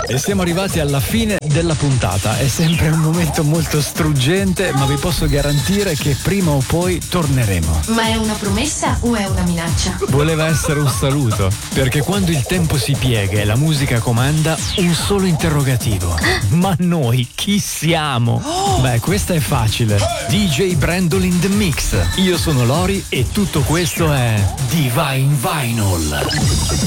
E siamo arrivati alla fine della puntata. È sempre un momento molto struggente, ma vi posso garantire che prima o poi torneremo. Ma è una promessa o è una minaccia? Voleva essere un saluto, perché quando il tempo si piega e la musica comanda, un solo interrogativo. Ma noi chi siamo? Beh, questa è facile. DJ Brandol in the Mix. Io sono Lori e tutto questo è Divine Vinyl.